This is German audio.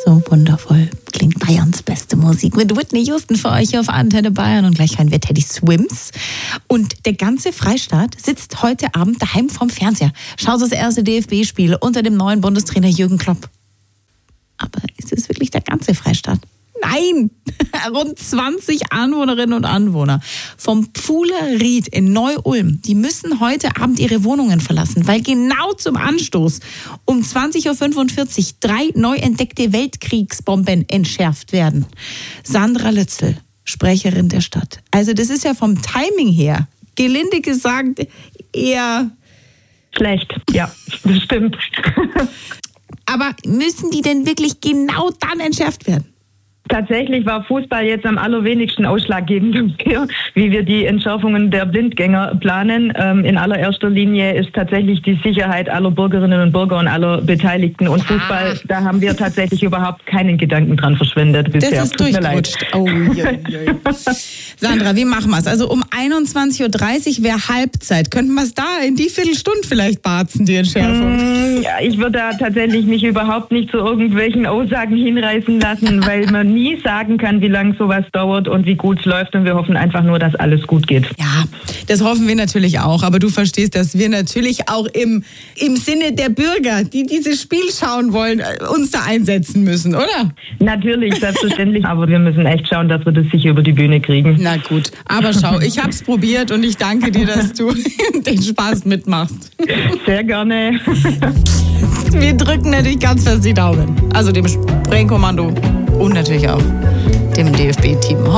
So wundervoll klingt Bayerns beste Musik mit Whitney Houston für euch hier auf Antenne Bayern. Und gleich hören wir Teddy Swims. Und der ganze Freistaat sitzt heute Abend daheim vorm Fernseher. Schaut das erste DFB-Spiel unter dem neuen Bundestrainer Jürgen Klopp. Aber ist es wirklich der ganze Freistaat? Nein! Rund 20 Anwohnerinnen und Anwohner vom Pfuhler Ried in Neu-Ulm, die müssen heute Abend ihre Wohnungen verlassen, weil genau zum Anstoß um 20.45 Uhr 3 neu entdeckte Weltkriegsbomben entschärft werden. Sandra Lützel, Sprecherin der Stadt. Also das ist ja vom Timing her, gelinde gesagt, eher schlecht. Ja, das stimmt. Aber müssen die denn wirklich genau dann entschärft werden? Tatsächlich war Fußball jetzt am allerwenigsten ausschlaggebend dafür, wie wir die Entschärfungen der Blindgänger planen. In allererster Linie ist tatsächlich die Sicherheit aller Bürgerinnen und Bürger und aller Beteiligten. Und Fußball, da haben wir tatsächlich überhaupt keinen Gedanken dran verschwendet bisher. Das ist durchgerutscht. Oh, Sandra, wie machen wir es? Also um 21.30 Uhr wäre Halbzeit. Könnten wir es da in die Viertelstunde vielleicht barzen, die Entschärfung? Ja, ich würde da tatsächlich mich überhaupt nicht zu irgendwelchen Aussagen hinreißen lassen, weil man nie sagen kann, wie lange sowas dauert und wie gut es läuft. Und wir hoffen einfach nur, dass alles gut geht. Ja, das hoffen wir natürlich auch. Aber du verstehst, dass wir natürlich auch im Sinne der Bürger, die dieses Spiel schauen wollen, uns da einsetzen müssen, oder? Natürlich, selbstverständlich. Aber wir müssen echt schauen, dass wir das sicher über die Bühne kriegen. Na gut, aber schau, ich hab's probiert und ich danke dir, dass du den Spaß mitmachst. Sehr gerne. Wir drücken natürlich ganz fest die Daumen. Also dem Sprengkommando und natürlich auch dem DFB-Team.